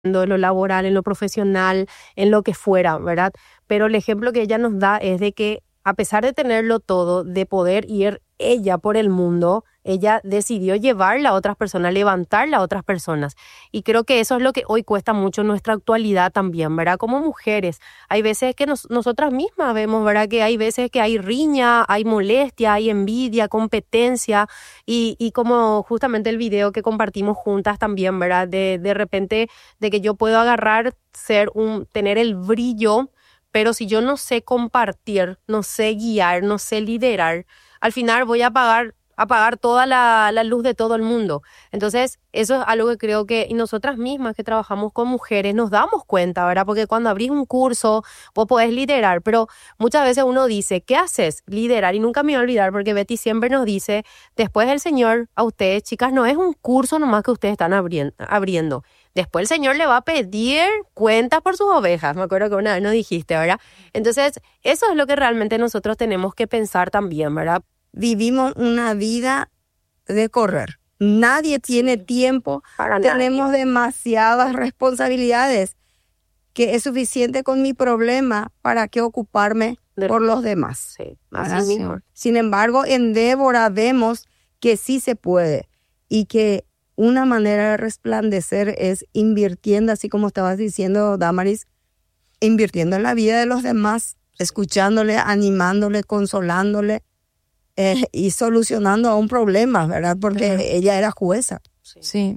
en lo laboral, en lo profesional, en lo que fuera, ¿verdad? Pero el ejemplo que ella nos da es de que a pesar de tenerlo todo, de poder ir ella por el mundo, ella decidió llevarla a otras personas, levantarla a otras personas. Y creo que eso es lo que hoy cuesta mucho en nuestra actualidad también, ¿verdad? Como mujeres, hay veces que nosotras mismas vemos, ¿verdad? Que hay veces que hay riña, hay molestia, hay envidia, competencia y como justamente el video que compartimos juntas también, ¿verdad? De repente de que yo puedo agarrar, tener el brillo, pero si yo no sé compartir, no sé guiar, no sé liderar, al final voy a apagar toda la luz de todo el mundo. Entonces, eso es algo que creo que y nosotras mismas que trabajamos con mujeres nos damos cuenta, ¿verdad? Porque cuando abrís un curso, vos podés liderar, pero muchas veces uno dice, ¿qué haces? Liderar. Y nunca me voy a olvidar porque Betty siempre nos dice, después el Señor a ustedes, chicas, no es un curso nomás que ustedes están abriendo. Después el Señor le va a pedir cuentas por sus ovejas. Me acuerdo que una vez nos dijiste, ¿verdad? Entonces, eso es lo que realmente nosotros tenemos que pensar también, ¿verdad? Vivimos una vida de correr. Nadie tiene tiempo. Tenemos demasiadas responsabilidades que es suficiente con mi problema para que ocuparme por los demás. Sí, así mismo. Sin embargo, en Débora vemos que sí se puede y que una manera de resplandecer es invirtiendo, así como estabas diciendo, Damaris, invirtiendo en la vida de los demás, escuchándole, animándole, consolándole y solucionando a un problema, ¿verdad? Porque ella era jueza. Sí,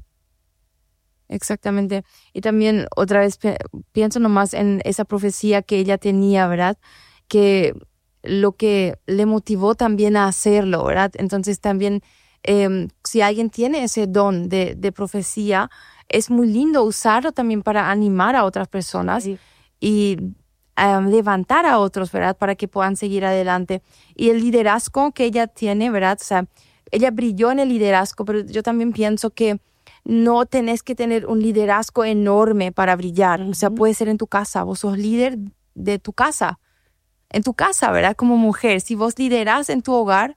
exactamente. Y también otra vez pienso nomás en esa profecía que ella tenía, ¿verdad? Que lo que le motivó también a hacerlo, ¿verdad? Entonces también si alguien tiene ese don de profecía, es muy lindo usarlo también para animar a otras personas y levantar a otros, ¿verdad? Para que puedan seguir adelante. Y el liderazgo que ella tiene, ¿verdad? O sea, ella brilló en el liderazgo, pero yo también pienso que no tenés que tener un liderazgo enorme para brillar. O sea, puede ser en tu casa. Vos sos líder de tu casa. En tu casa, ¿verdad? Como mujer. Si vos liderás en tu hogar,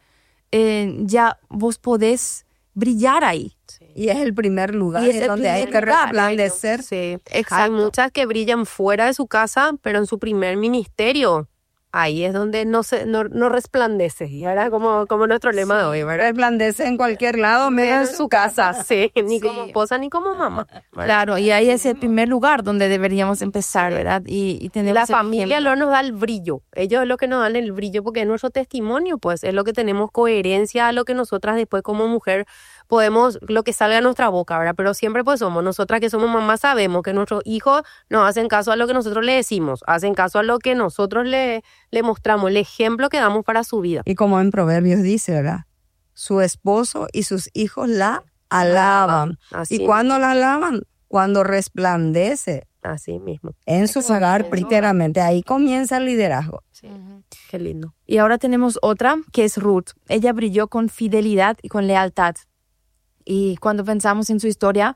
ya vos podés brillar ahí. Sí. Y es el primer lugar donde hay que resplandecer. Sí, exacto. Hay muchas que brillan fuera de su casa, pero en su primer ministerio, ahí es donde no resplandece. Y ahora como nuestro lema de hoy, ¿verdad? Resplandece en cualquier lado, menos en su casa. Sí, ni como esposa ni como mamá. ¿Verdad? Claro, y ahí es el primer lugar donde deberíamos empezar, ¿verdad? Y tener la familia no nos da el brillo. Ellos es lo que nos dan el brillo porque es nuestro testimonio, pues es lo que tenemos coherencia a lo que nosotras después como mujer podemos, lo que salga de nuestra boca, ¿verdad? Pero siempre pues somos nosotras que somos mamás, sabemos que nuestros hijos no hacen caso a lo que nosotros le decimos, hacen caso a lo que nosotros le mostramos, el ejemplo que damos para su vida. Y como en Proverbios dice, ¿verdad? Su esposo y sus hijos la alaban. ¿Y cuándo la alaban? Cuando resplandece. Así mismo. En su hogar, primeramente. Ahí comienza el liderazgo. Sí. Qué lindo. Y ahora tenemos otra, que es Ruth. Ella brilló con fidelidad y con lealtad. Y cuando pensamos en su historia,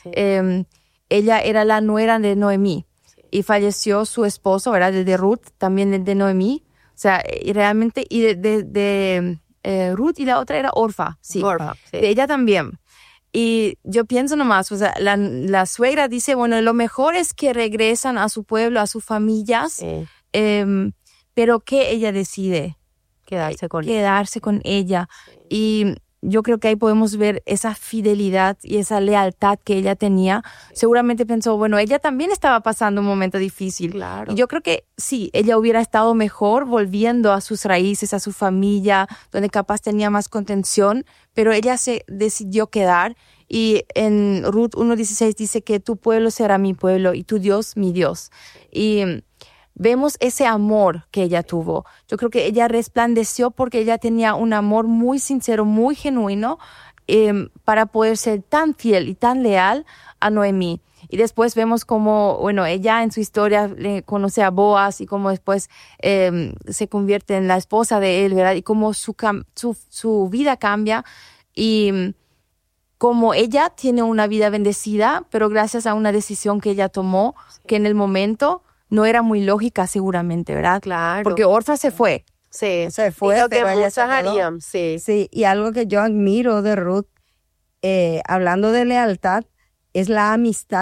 ella era la nuera de Noemí. Sí. Y falleció su esposo, ¿verdad? De Ruth, también el de Noemí. O sea, y realmente, y de Ruth y la otra era Orfa. Sí. Orfa, sí. De ella también. Y yo pienso nomás, o sea, la suegra dice, bueno, lo mejor es que regresan a su pueblo, a sus familias, sí. Pero que ella decide quedarse con ella. Sí. Y yo creo que ahí podemos ver esa fidelidad y esa lealtad que ella tenía. Sí. Seguramente pensó, bueno, ella también estaba pasando un momento difícil. Claro. Y yo creo que sí, ella hubiera estado mejor volviendo a sus raíces, a su familia, donde capaz tenía más contención, pero ella se decidió quedar. Y en Ruth 1:16 dice que tu pueblo será mi pueblo y tu Dios mi Dios. Y vemos ese amor que ella tuvo. Yo creo que ella resplandeció porque ella tenía un amor muy sincero, muy genuino, para poder ser tan fiel y tan leal a Noemí. Y después vemos cómo, bueno, ella en su historia le conoce a Boaz y cómo después se convierte en la esposa de él, ¿verdad? Y cómo su vida cambia y como ella tiene una vida bendecida, pero gracias a una decisión que ella tomó, que en el momento no era muy lógica seguramente, ¿verdad? Claro. Porque Orfa se fue. Sí, se fue. Y lo que muchas harían, sí. Sí, y algo que yo admiro de Ruth, hablando de lealtad, es la amistad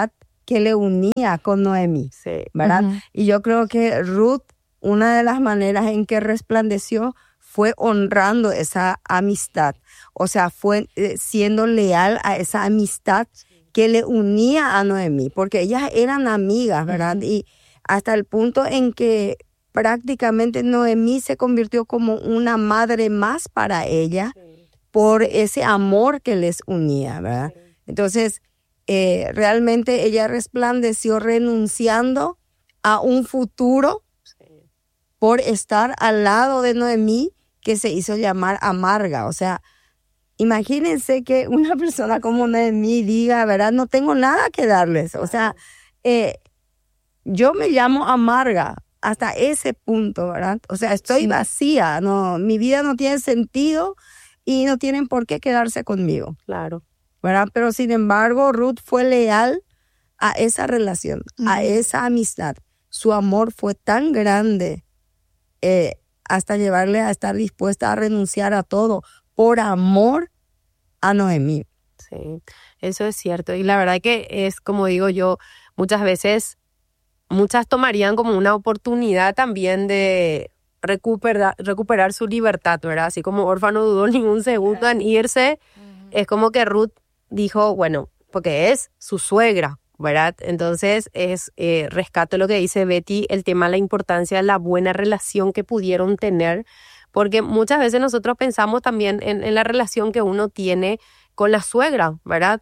que le unía con Noemí, Sí. ¿verdad? Ujú. Y yo creo que Ruth, una de las maneras en que resplandeció fue honrando esa amistad. O sea, fue siendo leal a esa amistad que le unía a Noemí, porque ellas eran amigas, ¿verdad? Y hasta el punto en que prácticamente Noemí se convirtió como una madre más para ella por ese amor que les unía, ¿verdad? Entonces, realmente ella resplandeció renunciando a un futuro por estar al lado de Noemí, que se hizo llamar amarga. O sea, imagínense que una persona como Noemí diga, ¿verdad? No tengo nada que darles. O sea, yo me llamo amarga hasta ese punto, ¿verdad? O sea, estoy vacía, no, mi vida no tiene sentido y no tienen por qué quedarse conmigo, Claro. ¿verdad? Pero sin embargo, Ruth fue leal a esa relación, a esa amistad. Su amor fue tan grande hasta llevarle a estar dispuesta a renunciar a todo por amor a Noemí. Sí, eso es cierto. Y la verdad que es, como digo yo, muchas veces, muchas tomarían como una oportunidad también de recuperar su libertad, ¿verdad? Así como Orfa no dudó ni un segundo en irse, es como que Ruth dijo, bueno, porque es su suegra, ¿verdad? Entonces rescato lo que dice Betty, el tema, la importancia de la buena relación que pudieron tener, porque muchas veces nosotros pensamos también en la relación que uno tiene con la suegra, ¿verdad?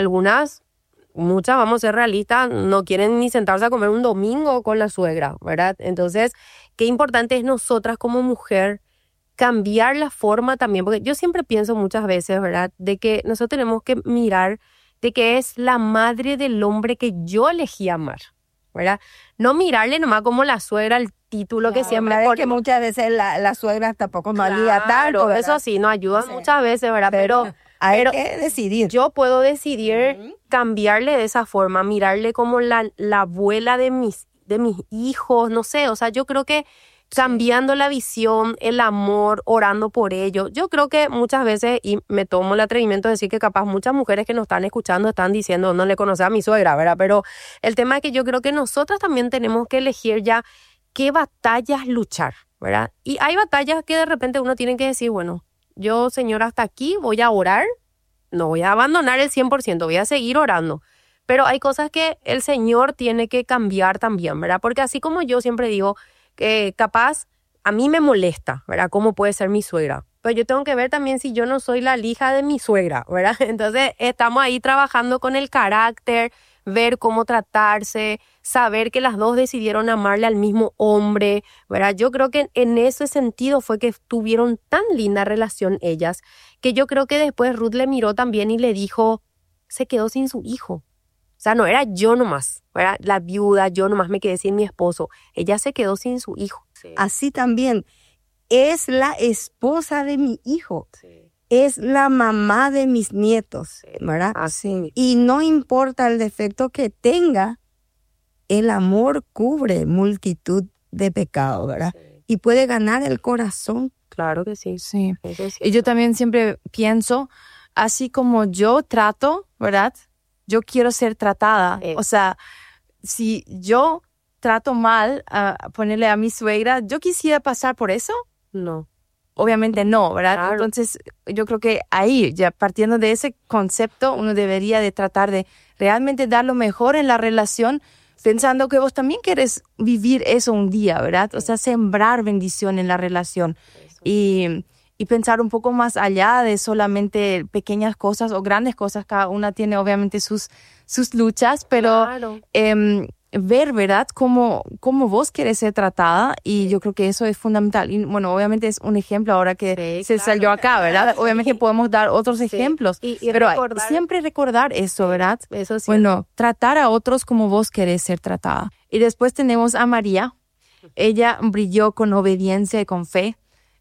Muchas, vamos a ser realistas, no quieren ni sentarse a comer un domingo con la suegra, ¿verdad? Entonces, qué importante es nosotras como mujer cambiar la forma también, porque yo siempre pienso muchas veces, ¿verdad?, de que nosotros tenemos que mirar de que es la madre del hombre que yo elegí amar, ¿verdad? No mirarle nomás como la suegra, el título que siempre... Es que muchas veces la suegra tampoco nos ayuda tanto, ¿verdad? Eso sí, nos ayuda muchas veces, ¿verdad? Pero hay que decidir. Yo puedo decidir cambiarle de esa forma, mirarle como la abuela de mis hijos, no sé, o sea, yo creo que cambiando la visión, el amor, orando por ellos. Yo creo que muchas veces, y me tomo el atrevimiento de decir que capaz muchas mujeres que nos están escuchando están diciendo, no le conoce a mi suegra, ¿verdad? Pero el tema es que yo creo que nosotras también tenemos que elegir ya qué batallas luchar, ¿verdad? Y hay batallas que de repente uno tiene que decir, bueno, yo, señora, hasta aquí voy a orar, no voy a abandonar el 100%, voy a seguir orando. Pero hay cosas que el Señor tiene que cambiar también, ¿verdad? Porque así como yo siempre digo que capaz a mí me molesta, ¿verdad? ¿Cómo puede ser mi suegra? Pero yo tengo que ver también si yo no soy la hija de mi suegra, ¿verdad? Entonces estamos ahí trabajando con el carácter, ver cómo tratarse, saber que las dos decidieron amarle al mismo hombre, ¿verdad? Yo creo que en ese sentido fue que tuvieron tan linda relación ellas, que yo creo que después Ruth le miró también y le dijo, se quedó sin su hijo. O sea, no era yo nomás, ¿verdad? La viuda, yo nomás me quedé sin mi esposo. Ella se quedó sin su hijo. Sí. Así también, es la esposa de mi hijo. Sí. Es la mamá de mis nietos, ¿verdad? Así. Y no importa el defecto que tenga, el amor cubre multitud de pecados, ¿verdad? Sí. Y puede ganar el corazón. Claro que sí. Sí. Y yo también siempre pienso, así como yo trato, ¿verdad? Yo quiero ser tratada. O sea, si yo trato mal a ponerle a mi suegra, ¿yo quisiera pasar por eso? No. Obviamente no, ¿verdad? Claro. Entonces, yo creo que ahí, ya partiendo de ese concepto, uno debería de tratar de realmente dar lo mejor en la relación, pensando que vos también querés vivir eso un día, ¿verdad? O sea, sembrar bendición en la relación. Y pensar un poco más allá de solamente pequeñas cosas o grandes cosas. Cada una tiene obviamente sus luchas, pero claro. Ver, ¿verdad?, cómo vos querés ser tratada, y yo creo que eso es fundamental. Y bueno, obviamente es un ejemplo ahora que se salió acá, ¿verdad? Obviamente podemos dar otros ejemplos, pero siempre recordar eso, ¿verdad? Eso sí. Bueno, tratar a otros como vos querés ser tratada. Y después tenemos a María. Ella brilló con obediencia y con fe.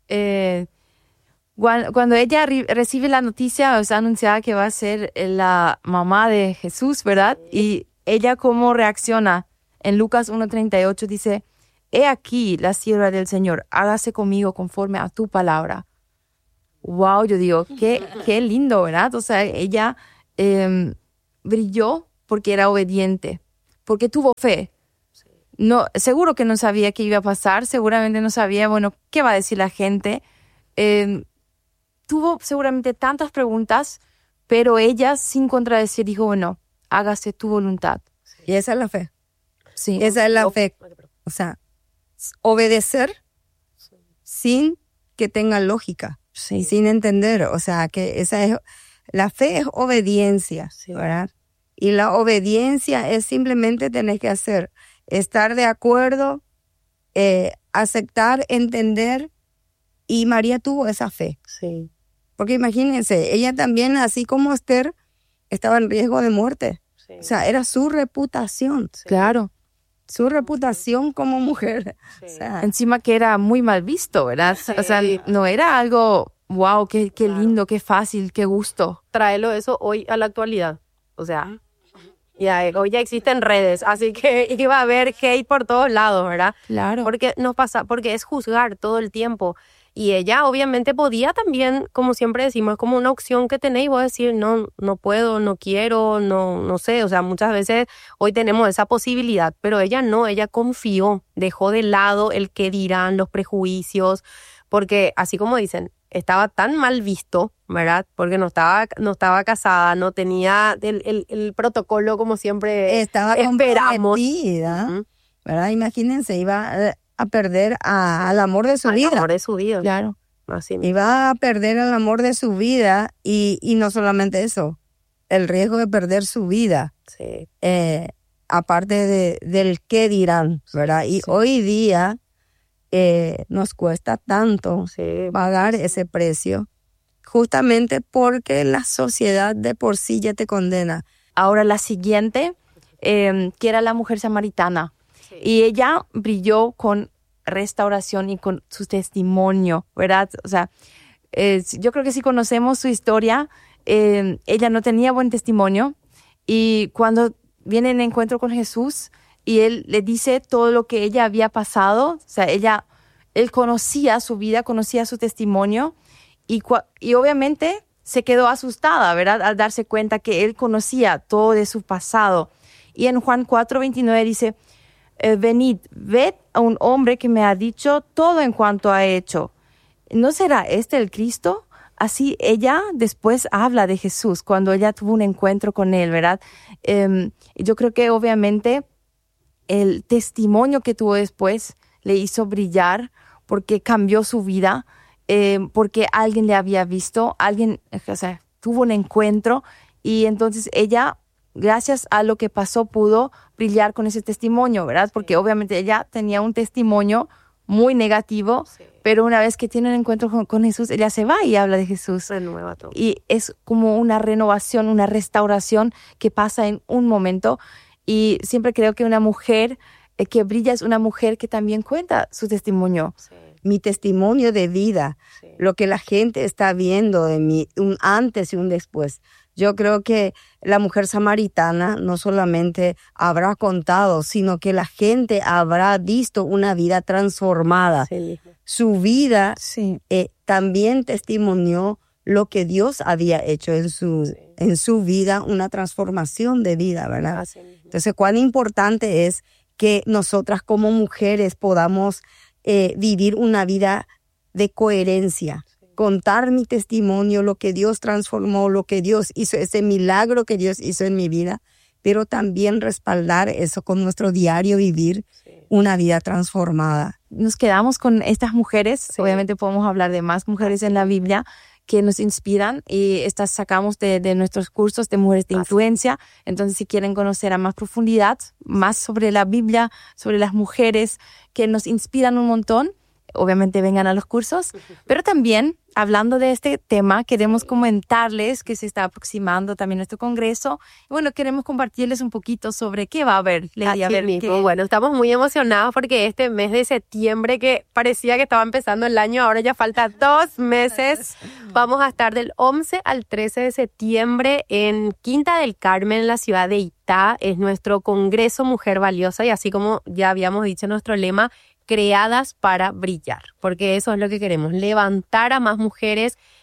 Cuando ella recibe la noticia, es anunciada que va a ser la mamá de Jesús, ¿verdad? Y ella cómo reacciona. En Lucas 1:38 dice, he aquí la sierva del Señor, hágase conmigo conforme a tu palabra. Wow, yo digo, qué lindo, ¿verdad? O sea, ella brilló porque era obediente. porque tuvo fe. No, seguro que no sabía qué iba a pasar, seguramente no sabía, bueno, qué va a decir la gente. Tuvo seguramente tantas preguntas, pero ella, sin contradecir, dijo, bueno, hágase tu voluntad. Y esa es la fe. Sí. Esa es la fe. O sea, obedecer sin que tenga lógica, Sí. sin entender. O sea, que la fe es obediencia, ¿verdad? Y la obediencia es simplemente tener que hacer, estar de acuerdo, aceptar, entender. Y María tuvo esa fe. Sí. Porque imagínense, ella también, así como Esther, estaba en riesgo de muerte. Sí. O sea, era su reputación. Sí. Claro. Su reputación como mujer. Sí. O sea, Encima que era muy mal visto, ¿verdad? Sí. O sea, no era algo, wow, qué Claro. lindo, qué fácil, qué gusto. Tráelo eso hoy a la actualidad. O sea, hoy ya existen redes, así que iba a haber hate por todos lados, ¿verdad? Claro. Porque es juzgar todo el tiempo. Y ella obviamente podía también, como siempre decimos, es como una opción que tenéis, vos decir, no puedo, no quiero, no sé. O sea, muchas veces hoy tenemos esa posibilidad, pero ella no, ella confió, dejó de lado el qué dirán, los prejuicios, porque así como dicen, estaba tan mal visto, ¿verdad? Porque no estaba casada, no tenía el protocolo como siempre estaba esperamos. comprometida, Ujú. ¿verdad? Imagínense, iba a perder al amor de su Al vida. amor de su vida. Claro. Así mismo. Iba a perder el amor de su vida y no solamente eso, el riesgo de perder su vida, Sí. aparte del qué dirán, ¿verdad? Y Sí. hoy día nos cuesta tanto Sí. pagar ese precio, justamente porque la sociedad de por sí ya te condena. Ahora la siguiente, que era la mujer samaritana. Sí. Y ella brilló con restauración y con su testimonio, ¿verdad? O sea, yo creo que si conocemos su historia, ella no tenía buen testimonio y cuando viene en encuentro con Jesús y él le dice todo lo que ella había pasado, o sea, él conocía su vida, conocía su testimonio y obviamente se quedó asustada, ¿verdad? Al darse cuenta que él conocía todo de su pasado. Y en Juan 4:29 dice, venid, ved a un hombre que me ha dicho todo en cuanto ha hecho. ¿No será este el Cristo? Así ella después habla de Jesús cuando ella tuvo un encuentro con él, ¿verdad? Yo creo que obviamente el testimonio que tuvo después le hizo brillar porque cambió su vida, porque alguien le había visto, alguien, o sea, tuvo un encuentro y entonces ella, gracias a lo que pasó, pudo brillar con ese testimonio, ¿verdad? Porque obviamente ella tenía un testimonio muy negativo, Sí. pero una vez que tiene un encuentro con Jesús, ella se va y habla de Jesús. Renueva todo. Y es como una renovación, una restauración que pasa en un momento. Y siempre creo que una mujer que brilla es una mujer que también cuenta su testimonio. Sí. Mi testimonio de vida, Sí. lo que la gente está viendo de mí, un antes y un después. Yo creo que la mujer samaritana no solamente habrá contado, sino que la gente habrá visto una vida transformada. Sí. Su vida Sí. también testimonió lo que Dios había hecho en su vida, una transformación de vida, ¿verdad? Así mismo. Entonces, cuán importante es que nosotras como mujeres podamos vivir una vida de coherencia, contar mi testimonio, lo que Dios transformó, lo que Dios hizo, ese milagro que Dios hizo en mi vida, pero también respaldar eso con nuestro diario vivir, una vida transformada. Nos quedamos con estas mujeres. Sí. Obviamente podemos hablar de más mujeres en la Biblia que nos inspiran y estas sacamos de nuestros cursos de Mujeres de Influencia. Entonces, si quieren conocer a más profundidad, más sobre la Biblia, sobre las mujeres que nos inspiran un montón, obviamente vengan a los cursos. Pero también, hablando de este tema, queremos comentarles que se está aproximando también nuestro congreso. Y bueno, queremos compartirles un poquito sobre qué va a haber. Lady, a Así ver, mismo. Bueno, estamos muy emocionados porque este mes de septiembre, que parecía que estaba empezando el año, ahora ya falta 2 meses. Vamos a estar del 11 al 13 de septiembre en Quinta del Carmen, en la ciudad de Itá. Es nuestro Congreso Mujer Valiosa y así como ya habíamos dicho nuestro lema, creadas para brillar, porque eso es lo que queremos, levantar a más mujeres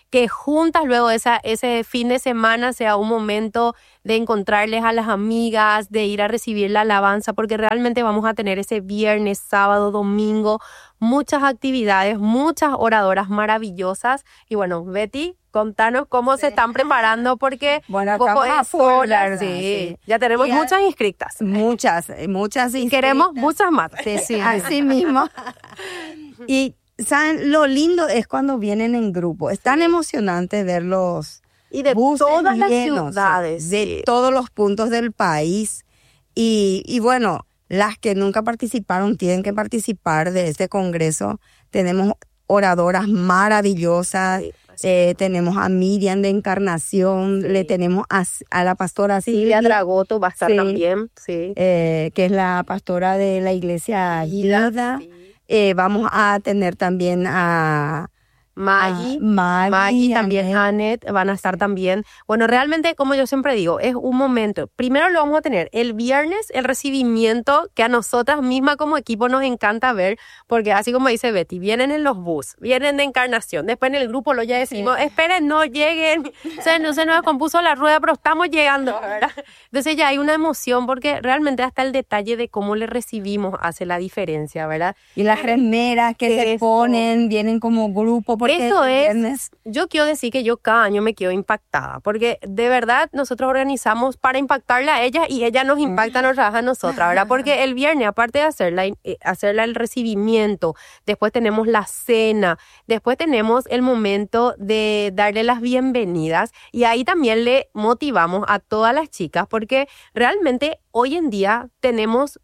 que juntas luego ese fin de semana sea un momento de encontrarles a las amigas, de ir a recibir la alabanza, porque realmente vamos a tener ese viernes, sábado, domingo, muchas actividades, muchas oradoras maravillosas. Y bueno, Betty, contanos cómo se están preparando, porque bueno, poco estamos es a full, sola, ¿verdad? sí. Ya tenemos Ya, muchas inscritas. Muchas Y inscritas. queremos muchas más. Sí. Así mismo. Y ¿saben? Lo lindo es cuando vienen en grupo. Es tan emocionante verlos. Y de buses todas las llenos, ciudades. de sí. todos los puntos del país. Y bueno, las que nunca participaron tienen que participar de este congreso. Tenemos oradoras maravillosas. Sí, Tenemos a Miriam de Encarnación, Sí. le tenemos a la pastora Silvia Silvia, Dragoto va a estar Sí. también. Sí. que es la pastora de la iglesia Gilda. Sí. Vamos a tener también a Maggie también, Annette van a estar también. Bueno, realmente, como yo siempre digo, es un momento. Primero lo vamos a tener el viernes, el recibimiento, que a nosotras mismas como equipo nos encanta ver, porque así como dice Betty, vienen en los bus, vienen de Encarnación, después en el grupo lo ya decimos, esperen, no lleguen, no se nos compuso la rueda, pero estamos llegando, ¿verdad? Entonces ya hay una emoción, porque realmente hasta el detalle de cómo le recibimos hace la diferencia, ¿verdad? Y las remeras que se Eso. ponen, vienen como grupo. Porque Eso el es, viernes, yo quiero decir que yo cada año me quedo impactada, porque de verdad nosotros organizamos para impactarla a ella y ella nos impacta, nos trabaja a nosotras, ¿verdad? Porque el viernes, aparte de hacerla el recibimiento, después tenemos la cena, después tenemos el momento de darle las bienvenidas, y ahí también le motivamos a todas las chicas, porque realmente hoy en día tenemos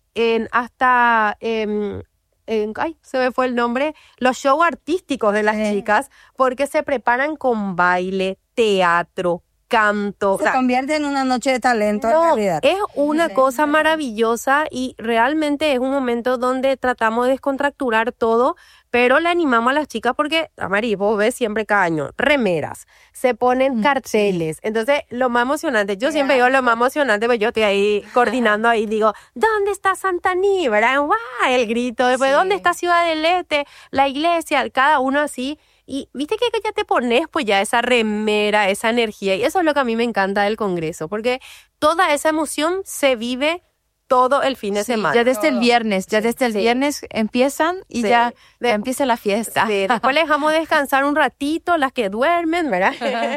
se me fue el nombre, los shows artísticos de las chicas, porque se preparan con baile, teatro, canto. se convierte en una noche de talento en realidad. Es una cosa maravillosa, y realmente es un momento donde tratamos de descontracturar todo, pero le animamos a las chicas porque, Amari, vos ves siempre cada año remeras, se ponen carteles. Entonces, lo más emocionante, yo siempre digo lo más emocionante, pues yo estoy ahí coordinando ahí, digo, ¿dónde está Santaní? ¿Verdad? ¡Guau! El grito, después, ¿dónde está Ciudad del Este? La iglesia, cada uno así. Y viste que ya te pones pues ya esa remera, esa energía, y eso es lo que a mí me encanta del Congreso, porque toda esa emoción se vive todo el fin de semana. Ya desde el viernes, viernes empiezan y ya empieza la fiesta. Sí, después les dejamos descansar un ratito, las que duermen, ¿verdad?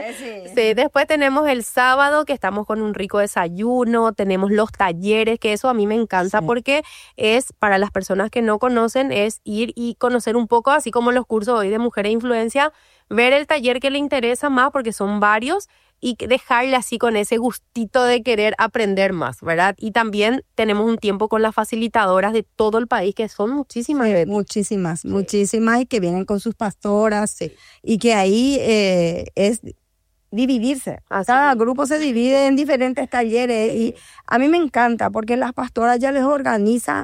Sí, después tenemos el sábado, que estamos con un rico desayuno, tenemos los talleres, que eso a mí me encanta, porque es, para las personas que no conocen, es ir y conocer un poco, así como los cursos hoy de Mujer e Influencia, ver el taller que le interesa más, porque son varios, y dejarle así con ese gustito de querer aprender más, ¿verdad? Y también tenemos un tiempo con las facilitadoras de todo el país, que son muchísimas. Muchísimas, y que vienen con sus pastoras, y que ahí es dividirse. Cada grupo se divide en diferentes talleres, y a mí me encanta porque las pastoras ya les organiza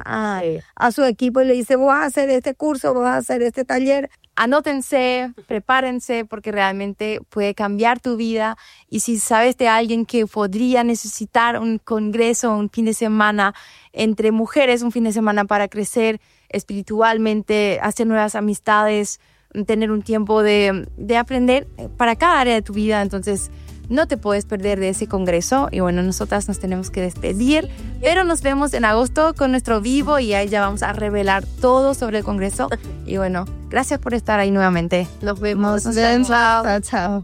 a su equipo y le dice, vos vas a hacer este curso, vos vas a hacer este taller. Anótense, prepárense, porque realmente puede cambiar tu vida. Y si sabes de alguien que podría necesitar un congreso, un fin de semana entre mujeres, un fin de semana para crecer espiritualmente, hacer nuevas amistades, tener un tiempo de aprender para cada área de tu vida, entonces no te puedes perder de ese congreso. Y bueno, nosotras nos tenemos que despedir, pero nos vemos en agosto con nuestro vivo, y ahí ya vamos a revelar todo sobre el congreso. Y bueno, gracias por estar ahí nuevamente. Nos vemos. Chao.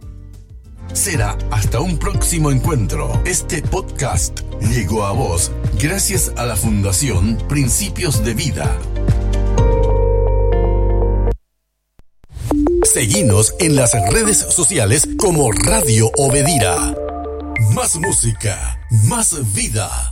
Será hasta un próximo encuentro. Este podcast llegó a vos gracias a la Fundación Principios de Vida. Seguinos en las redes sociales como Radio Obedira. Más música, más vida.